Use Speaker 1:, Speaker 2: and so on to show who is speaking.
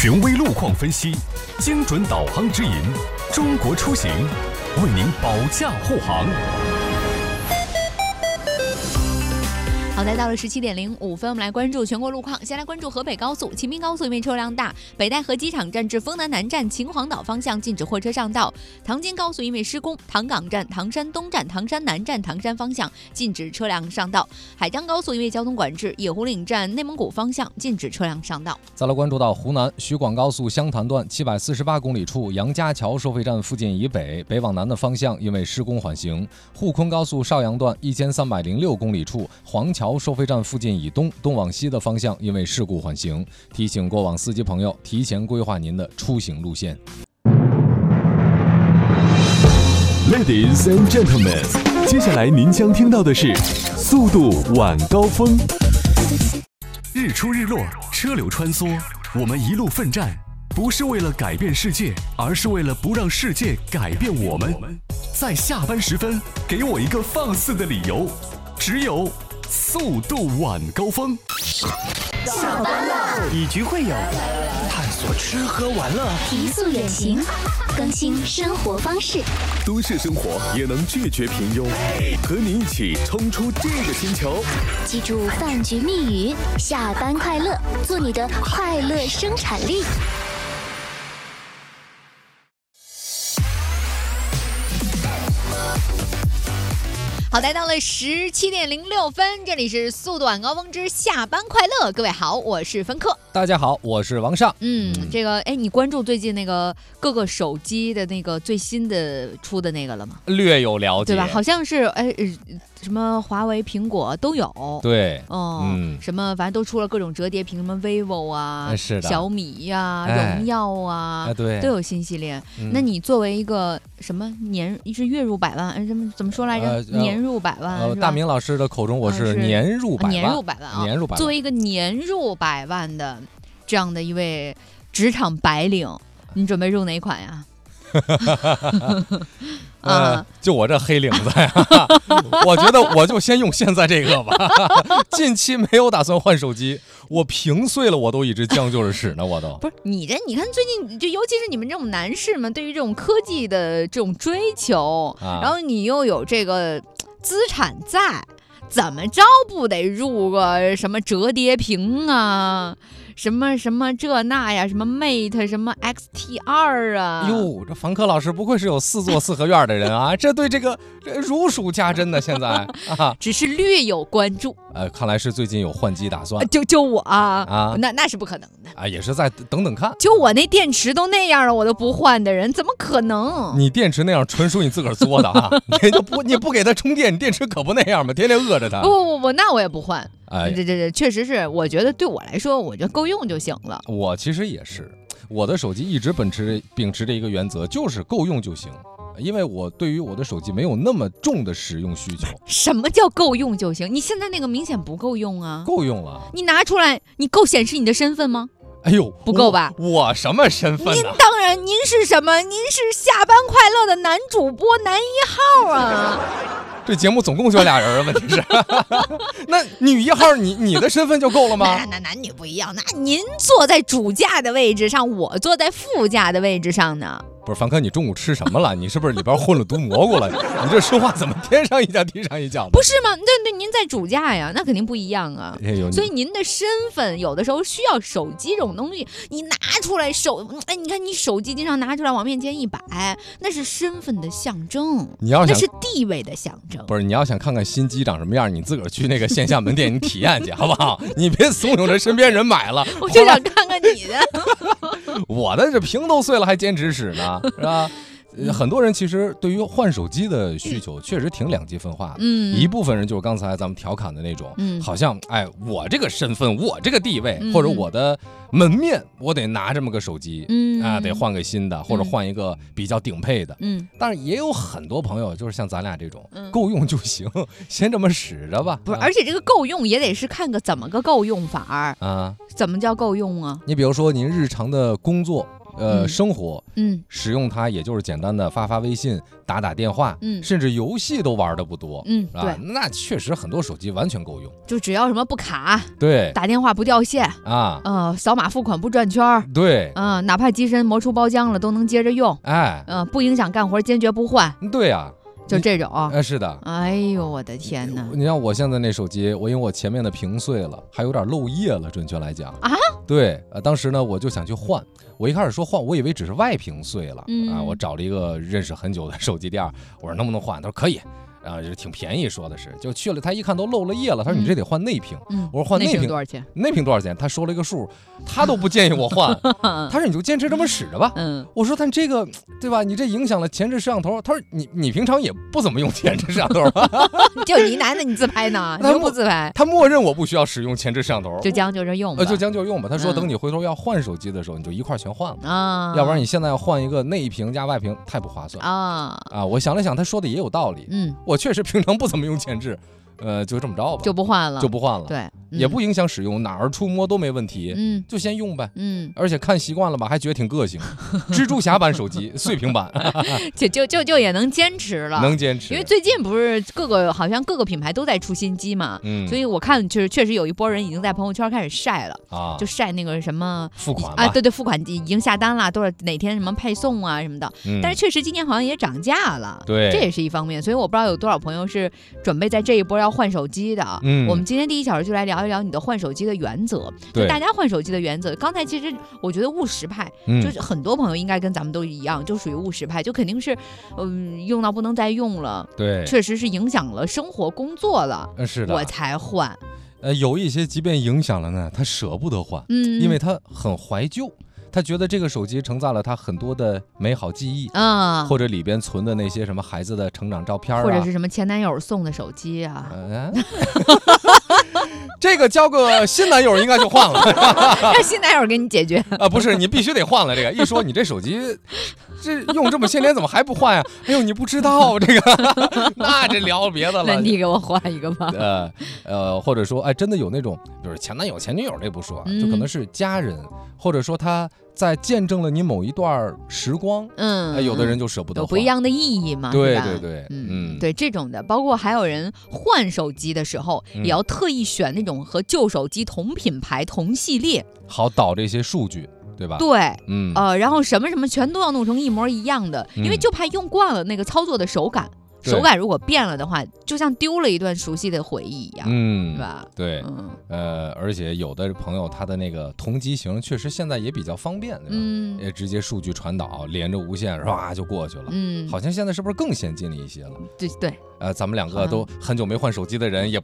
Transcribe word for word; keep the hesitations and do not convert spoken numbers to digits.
Speaker 1: 权威路况分析，精准导航指引，中国出行为您保驾护航。
Speaker 2: 好，来到了十七点零五分，我们来关注全国路况。先来关注河北高速秦滨高速，因为车辆大，北戴河机场站至丰南南站秦皇岛方向禁止货车上道。唐津高速因为施工，唐岗站、唐山东站、唐山南站、唐山方向禁止车辆上道。海江高速因为交通管制，野狐岭站内蒙古方向禁止车辆上道。
Speaker 3: 再来关注到湖南徐广高速湘潭段七百四十八公里处杨家桥收费站附近以北，北往南的方向因为施工缓行。沪昆高速邵阳段一千三百零六公里处黄桥收费站附近以东，东往西的方向因为事故缓行，提醒过往司机朋友提前规划您的出行路线。
Speaker 1: Ladies and gentlemen， 接下来您将听到的是速度晚高峰。日出日落，车流穿梭，我们一路奋战，不是为了改变世界，而是为了不让世界改变我们。在下班时分，给我一个放肆的理由，只有速度晚高峰。
Speaker 4: 下班了，
Speaker 5: 以局会友，探索吃喝玩乐，
Speaker 4: 提速远行，更新生活方式。
Speaker 1: 都市生活也能拒绝平庸，和你一起冲出这个星球。
Speaker 4: 记住饭局密语：下班快乐，做你的快乐生产力。
Speaker 2: 好，来到了十七点零六分，这里是速度晚高峰之下班快乐。各位好，我是芬克。
Speaker 3: 大家好，我是王尚。
Speaker 2: 嗯，这个哎，你关注最近那个各个手机的那个最新的出的那个了吗？
Speaker 3: 略有了解，
Speaker 2: 对吧？好像是哎，什么华为、苹果都有。
Speaker 3: 对，
Speaker 2: 哦，嗯，什么反正都出了各种折叠屏，什么 vivo 啊，
Speaker 3: 是的，
Speaker 2: 小米呀、啊、
Speaker 3: 哎、
Speaker 2: 荣耀啊，
Speaker 3: 哎、对，
Speaker 2: 都有新系列。
Speaker 3: 嗯、
Speaker 2: 那你作为一个什么年是月入百万，什么怎么说来着？呃、年入百万、
Speaker 3: 呃。大明老师的口中，我是年入百万，
Speaker 2: 呃、年入百万啊，
Speaker 3: 年入百万。
Speaker 2: 作为一个年入百万的这样的一位职场白领，你准备入哪款呀？
Speaker 3: 呃，就我这黑领子呀，我觉得我就先用现在这个吧。近期没有打算换手机，我屏碎了我都一直将就着使呢，我都
Speaker 2: 不是你这，你看最近就尤其是你们这种男士们，对于这种科技的这种追求，啊、然后你又有这个资产在，怎么着不得入个什么折叠屏啊？什么什么这那呀，什么 Mate 什么 X T 二 啊！
Speaker 3: 哟，这房科老师不愧是有四座四合院的人啊，这对这个这如数家珍呢。现在啊，
Speaker 2: 只是略有关注。
Speaker 3: 呃，看来是最近有换机打算。
Speaker 2: 就就我啊，
Speaker 3: 啊
Speaker 2: 那那是不可能的
Speaker 3: 啊，也是再等等看。
Speaker 2: 就我那电池都那样了，我都不换的人，怎么可能？
Speaker 3: 你电池那样，纯属你自个儿作的啊！你就不你不给它充电，你电池可不那样吗？天天饿着它。
Speaker 2: 不不不，那我也不换。
Speaker 3: 哎，
Speaker 2: 这这这确实是，我觉得对我来说，我觉得够用就行了。
Speaker 3: 我其实也是，我的手机一直秉持秉持着一个原则，就是够用就行。因为我对于我的手机没有那么重的使用需求。
Speaker 2: 什么叫够用就行？你现在那个明显不够用啊！
Speaker 3: 够用了。
Speaker 2: 你拿出来，你够显示你的身份吗？
Speaker 3: 哎呦，
Speaker 2: 不够吧？
Speaker 3: 我, 我什么身份、啊？
Speaker 2: 您当然，您是什么？您是下班快乐的男主播男一号啊！
Speaker 3: 这节目总共就俩人啊，问题是，那女一号你你的身份就够了吗？
Speaker 2: 那那男女不一样，那您坐在主驾的位置上，我坐在副驾的位置上呢。
Speaker 3: 不是，凡哥，你中午吃什么了？你是不是里边混了毒蘑菇了？你这说话怎么天上一脚地上一脚的？
Speaker 2: 不是吗？对对，您在主驾呀，那肯定不一样啊。
Speaker 3: 哎、
Speaker 2: 所以您的身份有的时候需要手机这种东西，你拿出来手，哎，你看你手机经常拿出来往面前一摆，那是身份的象征，
Speaker 3: 你要想
Speaker 2: 那是地位的象征。
Speaker 3: 不是，你要想看看新机长什么样，你自个儿去那个线下门店你体验去，好不好？你别怂恿着身边人买了。
Speaker 2: 我就想看看你的。
Speaker 3: 我的这屏都碎了还坚持使呢，是吧？呃、很多人其实对于换手机的需求确实挺两极分化的。
Speaker 2: 嗯，
Speaker 3: 一部分人就是刚才咱们调侃的那种，
Speaker 2: 嗯，
Speaker 3: 好像哎，我这个身份，我这个地位，嗯、或者我的门面，我得拿这么个手机，
Speaker 2: 嗯
Speaker 3: 啊，得换个新的，或者换一个比较顶配的。
Speaker 2: 嗯，
Speaker 3: 但是也有很多朋友就是像咱俩这种，嗯、够用就行，先这么使着吧。
Speaker 2: 不是，而且这个够用也得是看个怎么个够用法儿
Speaker 3: 啊？
Speaker 2: 怎么叫够用啊？
Speaker 3: 你比如说您日常的工作。 呃、
Speaker 2: 嗯、
Speaker 3: 生活，
Speaker 2: 嗯，
Speaker 3: 使用它也就是简单的发发微信、打打电话，
Speaker 2: 嗯，
Speaker 3: 甚至游戏都玩的不多，
Speaker 2: 嗯，
Speaker 3: 啊，
Speaker 2: 对，
Speaker 3: 那确实很多手机完全够用，
Speaker 2: 就只要什么不卡，
Speaker 3: 对，
Speaker 2: 打电话不掉线
Speaker 3: 啊，
Speaker 2: 呃，扫码付款不转圈，
Speaker 3: 对，
Speaker 2: 嗯、呃，哪怕机身磨出包浆了都能接着用，
Speaker 3: 哎，
Speaker 2: 嗯、呃，不影响干活，坚决不换，
Speaker 3: 对呀、啊。
Speaker 2: 就这种，
Speaker 3: 哎、呃，是的，
Speaker 2: 哎呦，我的天哪！
Speaker 3: 你像我现在那手机，我因为我前面的屏碎了，还有点漏液了，准确来讲
Speaker 2: 啊，
Speaker 3: 对，呃，当时呢我就想去换，我一开始说换，我以为只是外屏碎了，
Speaker 2: 嗯、
Speaker 3: 啊，我找了一个认识很久的手机店，我说能不能换，他说可以。然后就是挺便宜，说的是，就去了，他一看都漏了液了，他说你这得换内屏，
Speaker 2: 嗯、
Speaker 3: 我说换内屏
Speaker 2: 多少钱？
Speaker 3: 内屏多少钱？他说了一个数，他都不建议我换，他说你就坚持这么使着吧。
Speaker 2: 嗯，
Speaker 3: 我说但这个对吧？你这影响了前置摄像头。他说你你平常也不怎么用前置摄像头吧？
Speaker 2: 就你男的你自拍呢？你又不自拍？
Speaker 3: 他默认我不需要使用前置摄像头，
Speaker 2: 就将就着用吧。
Speaker 3: 呃，就将就用吧。他说等你回头要换手机的时候，你就一块全换了
Speaker 2: 啊，
Speaker 3: 要不然你现在要换一个内屏加外屏，太不划算
Speaker 2: 啊
Speaker 3: 啊！我想了想，他说的也有道理。
Speaker 2: 嗯，
Speaker 3: 我确实平常不怎么用前置，呃，就这么着吧，
Speaker 2: 就不换了，
Speaker 3: 就不换了。
Speaker 2: 对，嗯、
Speaker 3: 也不影响使用，哪儿触摸都没问题。
Speaker 2: 嗯，
Speaker 3: 就先用呗。
Speaker 2: 嗯，
Speaker 3: 而且看习惯了吧，还觉得挺个性。蜘蛛侠版手机，碎屏版，
Speaker 2: 就就就就也能坚持了，
Speaker 3: 能坚持。
Speaker 2: 因为最近不是各个好像各个品牌都在出新机嘛，嗯，所以我看就是确实有一波人已经在朋友圈开始晒了啊，就晒那个什么
Speaker 3: 付款
Speaker 2: 啊，对对，付款已经下单了，多少哪天什么配送啊什么的。
Speaker 3: 嗯、
Speaker 2: 但是确实今年好像也涨价了，
Speaker 3: 对，
Speaker 2: 这也是一方面。所以我不知道有多少朋友是准备在这一波要换手机的。嗯，我们今天第一小时就来聊一聊你的换手机的原则。就大家换手机的原则，刚才其实我觉得务实派，嗯、就是很多朋友应该跟咱们都一样，就属于务实派，就肯定是嗯、呃、用到不能再用了，
Speaker 3: 对，
Speaker 2: 确实是影响了生活工作了，
Speaker 3: 是的，
Speaker 2: 我才换。
Speaker 3: 呃，有一些即便影响了呢，他舍不得换，
Speaker 2: 嗯，
Speaker 3: 因为他很怀旧。他觉得这个手机承载了他很多的美好记忆
Speaker 2: 啊，
Speaker 3: 或者里边存的那些什么孩子的成长照片啊，
Speaker 2: 或者是什么前男友送的手机啊。
Speaker 3: 呃、这个交个新男友应该就换了，
Speaker 2: 让新男友给你解决
Speaker 3: 啊？不是，你必须得换了。这个一说你这手机这用这么些年怎么还不换呀？哎呦，你不知道这个，那这聊别的了。
Speaker 2: 那你给我换一个吧。
Speaker 3: 呃呃，或者说，哎，真的有那种，就是前男友、前女友这不说，
Speaker 2: 嗯、
Speaker 3: 就可能是家人，或者说他在见证了你某一段时光，
Speaker 2: 嗯，
Speaker 3: 哎、有的人就舍不得换，
Speaker 2: 有不一样的意义嘛，
Speaker 3: 对对对，
Speaker 2: 嗯，
Speaker 3: 嗯
Speaker 2: 对这种的，包括还有人换手机的时候，
Speaker 3: 嗯、
Speaker 2: 也要特意选那种和旧手机同品牌、同系列，
Speaker 3: 好导这些数据。对吧？
Speaker 2: 对，
Speaker 3: 嗯，
Speaker 2: 呃，然后什么什么全都要弄成一模一样的，
Speaker 3: 嗯、
Speaker 2: 因为就怕用惯了那个操作的手感，手感如果变了的话，就像丢了一段熟悉的回忆一样，
Speaker 3: 嗯，
Speaker 2: 对吧？
Speaker 3: 对，
Speaker 2: 嗯，
Speaker 3: 呃，而且有的朋友他的那个同机型确实现在也比较方便，对吧？
Speaker 2: 嗯，
Speaker 3: 也直接数据传导，连着无线，唰就过去了。
Speaker 2: 嗯，
Speaker 3: 好像现在是不是更先进了一些了？
Speaker 2: 对对。
Speaker 3: 呃，咱们两个都很久没换手机的人，也